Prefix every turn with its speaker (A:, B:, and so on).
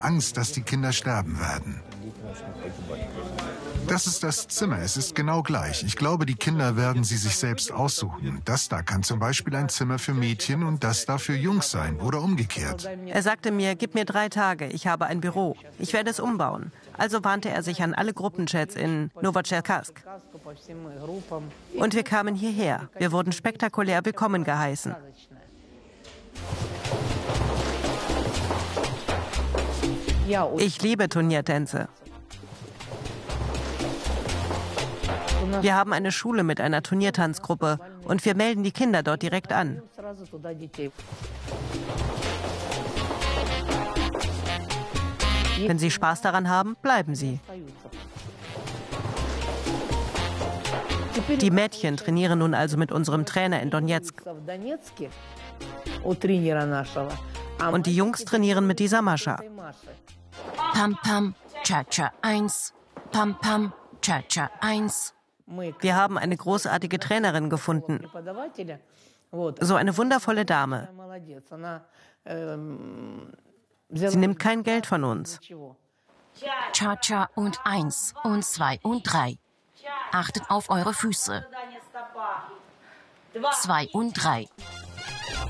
A: Angst, dass die Kinder sterben werden. Das ist das Zimmer, es ist genau gleich. Ich glaube, die Kinder werden sie sich selbst aussuchen. Das da kann zum Beispiel ein Zimmer für Mädchen und das da für Jungs sein oder umgekehrt.
B: Er sagte mir, gib mir 3 Tage, ich habe ein Büro. Ich werde es umbauen. Also wandte er sich an alle Gruppenchats in Novocherkassk. Und wir kamen hierher. Wir wurden spektakulär willkommen geheißen. Ich liebe Turniertänze. Wir haben eine Schule mit einer Turniertanzgruppe und wir melden die Kinder dort direkt an. Wenn sie Spaß daran haben, bleiben sie. Die Mädchen trainieren nun also mit unserem Trainer in Donezk. Und die Jungs trainieren mit dieser Mascha.
C: Pam Pam, Cha-Cha 1, Pam Pam, Cha-Cha 1.
B: Wir haben eine großartige Trainerin gefunden. So eine wundervolle Dame. Sie nimmt kein Geld von uns.
C: Cha-Cha und 1 und 2 und 3. Achtet auf eure Füße. 2 und 3.